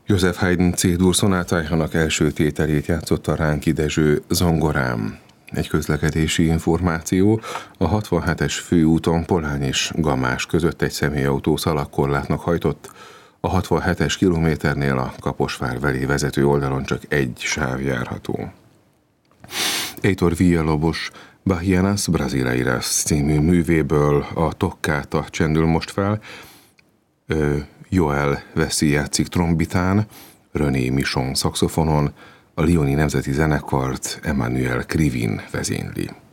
József Haydn C-dur szonátájának első tételét játszotta Ránki Dezső zongorán. Egy közlekedési információ: a 67-es főúton Polány és Gamás között egy személyautó szalagkorlátnak hajtott, a 67-es kilométernél a Kaposvár felé vezető oldalon csak egy sáv járható. Heitor Villa-Lobos Bahianas Brasileiras című művéből a Toccata csendül most fel. Joel Veszi játszik trombitán, René Michon szaxofonon, a Lyoni Nemzeti Zenekart Emmanuel Krivin vezényli.